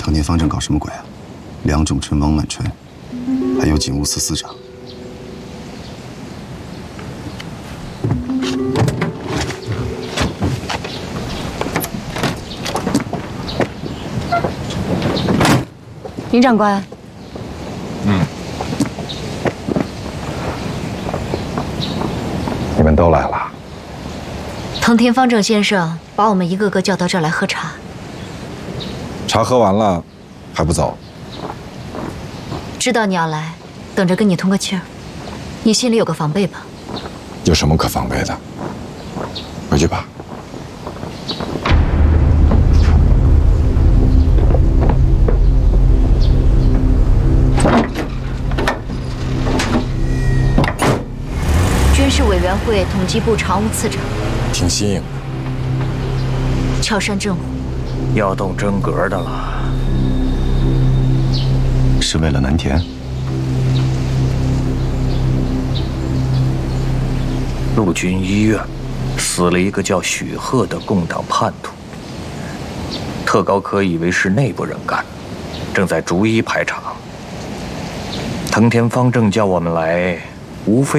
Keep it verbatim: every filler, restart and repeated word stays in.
藤田方正搞什么鬼啊？梁仲春、王满春，还有警务司司长。 林长官。 嗯。你们都来了。 藤田方正先生把我们一个个叫到这儿来喝茶。 茶喝完了，还不走？ 知道你要来，等着跟你通个气儿。你心里有个防备吧？ 有什么可防备的？回去吧。 军事委员会统计部常务次长， 挺新颖的。 翘山镇虎， 要动真格的了。 是为了南田？ 陆军医院死了一个叫许鹤的共党叛徒，特高科以为是内部人干，正在逐一排查。藤田方正叫我们来，无非